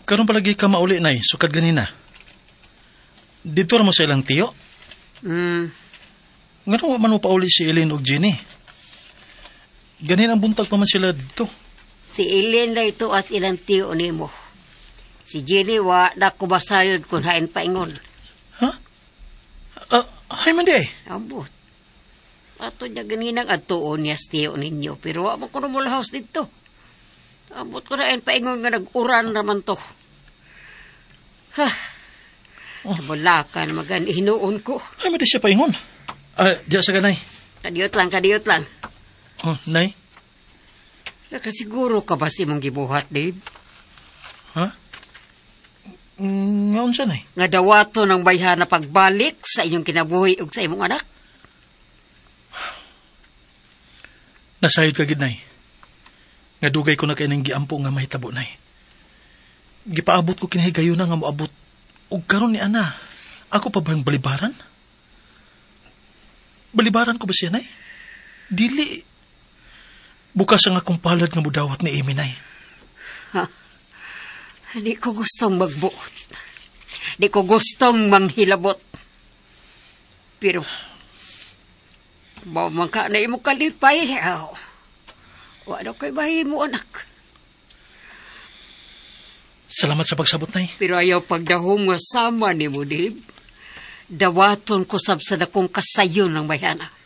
Karon palagi ka mauli, nay, sukad ganina. Dito mo sa ilang tiyo? Nga wa man mo pauli si Eileen o Jenny. Ganin ang buntag pa man sila dito. Si Eileen na ito as ilang tiyo ni mo. Si Jenny wa nakubasayod kung hain paingon. Ha? Hay man di ay. Abot. Ato niya ganinang atuon niya tiyo ninyo. Pero wa mo ko na mula house dito. Abot ko na hain paingon nga nag-uran naman to. Ha? Nabula ka na magan hinuon ko. Hay man di siya paingon. Diya sa ganay. Kadiyot lang. Oh, nay? Nakasiguro ka ba si mong gibuhat, Dave? Ha? Ngaon siya, nay? Nga dawato ng bayhan na pagbalik sa inyong kinabuhi ug sa imong anak? Nasayod ka, gid, nay. Nga dugay ko na kayo ng giampo nga mahitabo, nay. Gipaabot ko kinahigayo na nga moabot. Ug karon ni ana, ako pa bang balibaran? Balibaran ko ba siya, nay? Dili. Bukas ang akong palad nga mudawat ni Amy, nay. Ha? Di ko gustong magbuot. Di ko gustong manghilabot. Pero, bawang ka na imo kalipay. Wala ko'y bahay mo, anak. Salamat sa pagsabot, nay. Pero ayaw pagdahong nga sama ni mo, Dave. Dawaton ko sab sa dakong kasayon ng bayana.